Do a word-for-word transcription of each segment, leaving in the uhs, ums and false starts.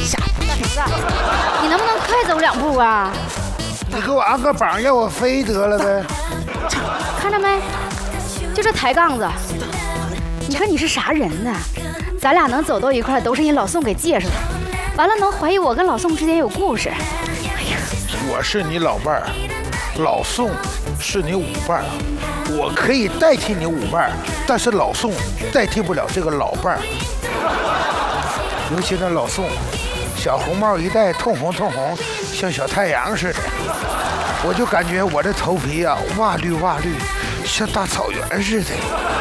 下。大橙子，你能不能快走两步啊？ 你给我安个榜，让我飞得了呗。 看着没？就这抬杠子，你说你是啥人呢？咱俩能走到一块，都是人老宋给介绍的。完了，能怀疑我跟老宋之间有故事？哎呀， 我是你老伴儿，老宋是你舞伴儿，我可以代替你舞伴儿，但是老宋代替不了这个老伴儿。尤其那老宋，小红帽一戴，通红通红，像小太阳似的。我就感觉我这头皮啊，哇绿哇绿，像大草原似的。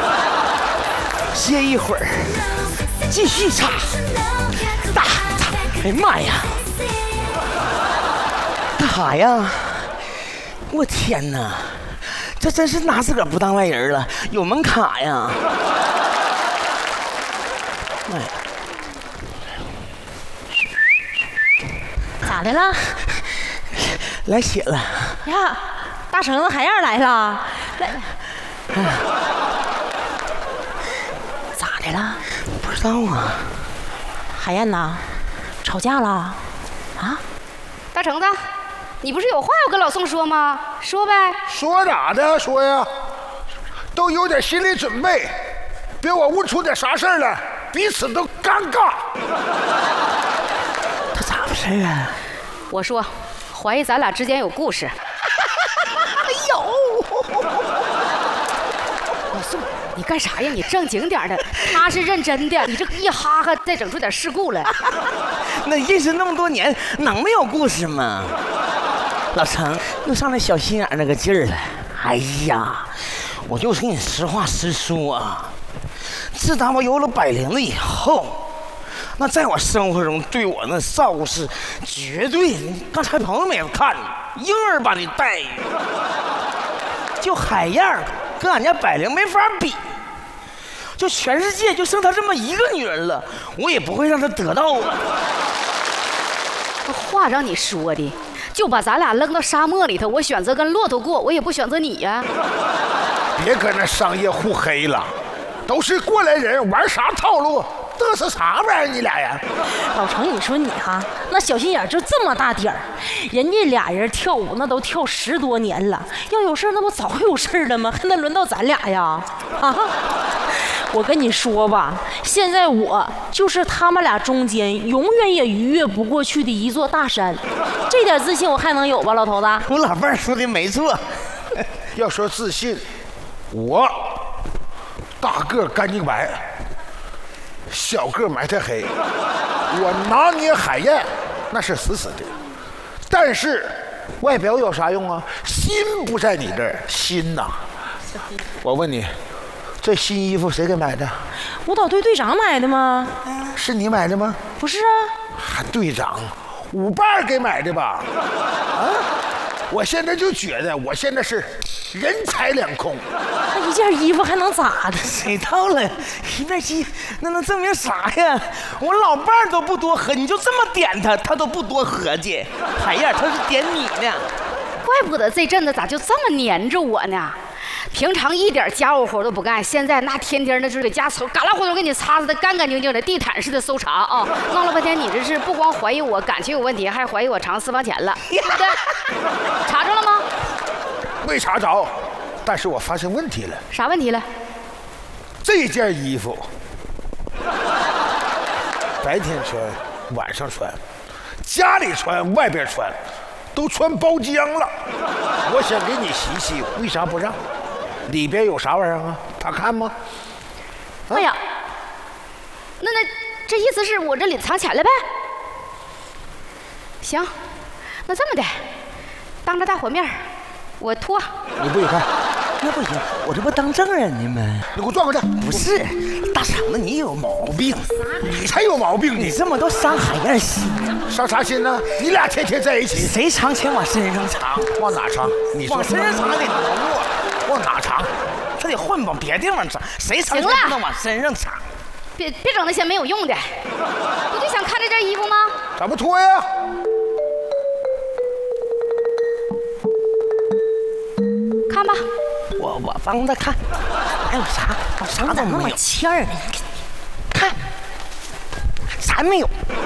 歇一会儿，继续擦。大擦！哎呀妈呀！干啥呀？我天哪！这真是拿自个儿不当外人了，有门卡呀！妈呀！ 咋的了？ 来血了呀！大橙子海燕来了，来， 嗯、 咋的了？ 不知道啊。 海燕呐，吵架了？啊？ 大橙子，你不是有话要跟老宋说吗？说呗。 说咋的？说呀，都有点心理准备，别我问出点啥事儿来，彼此都尴尬。 他咋回事啊？ 我说，怀疑咱俩之间有故事。 有。 老宋，你干啥呀？你正经点的，他是认真的，你这一哈哈，再整出点事故来。 那认识那么多年，能没有故事吗？老程又上那小心眼那个劲儿了。哎呀，我就跟你实话实说啊，自打我有了百灵了以后，那在我生活中对我那照顾是绝对，刚才朋友们也看，婴儿般的待遇。就海燕跟俺家百灵没法比，就全世界就剩她这么一个女人了，我也不会让她得到啊。 这话让你说的，就把咱俩扔到沙漠里头，我选择跟骆驼过，我也不选择你呀。 别跟那商业互黑了，都是过来人，玩啥套路？嘚瑟啥玩意儿？你俩呀？ 老程，你说你哈，那小心眼就这么大点儿，人家俩人跳舞那都跳十多年了，要有事那不早有事了吗？还能轮到咱俩呀？啊！我跟你说吧，现在我就是他们俩中间永远也逾越不过去的一座大山，这点自信我还能有吧，老头子？ 我老伴儿说的没错。 要说自信，我大个干净白，小个埋汰黑，我拿捏海燕那是死死的，但是外表有啥用啊？心不在你这儿，心呐！我问你，这新衣服谁给买的？ 舞蹈队队长买的吗？ 是你买的吗？ 不是啊。 还队长，舞伴给买的吧？啊！我现在就觉得，我现在是人财两空。 那一件衣服还能咋的？ 谁到了？一面鸡，那能证明啥呀？我老伴儿都不多喝，你就这么点他，他都不多合计。海燕，他是点你呢。 怪不得这阵子咋就这么黏着我呢？平常一点家务活都不干，现在那天天的就给家抽嘎啦胡都给你擦擦的干干净净的，地毯似的搜查啊！弄了半天，你这是不光怀疑我感情有问题，还怀疑我藏私房钱了，对不对？查着了吗？ 没查着，但是我发现问题了。 啥问题了？ 这件衣服白天穿，晚上穿，家里穿，外边穿，都穿包浆了。我想给你洗洗，为啥不让？里边有啥玩意儿啊？他看吗？ 哎呀，那那这意思是我这里藏钱了呗？行，那这么的，当着大伙面我脱。 你不许看。 那不行，我这不当证人呢吗？ 你给我转过去！ 不是，大橙子，你有毛病， 你才有毛病！ 你这么多伤海燕心， 伤啥心呢？你俩天天在一起， 谁藏钱往身上藏？ 往哪藏？你说往身上藏得多，往哪藏？他得混往别地方藏，谁藏钱不能往身上藏？ 别别整那些没有用的，不就想看这件衣服吗？ 咋不脱呀？ 看吧。 我我帮他看，还有啥？我啥都没有。 欠儿呢？ 看，啥没有？